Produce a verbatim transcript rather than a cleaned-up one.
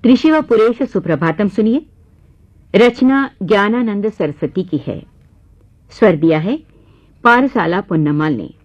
त्रिशि व पुरेश सुप्रभातम सुनिए। रचना ज्ञानानंद सरस्वती की है। स्वर दिया है पारसाला पुन्नमाल ने।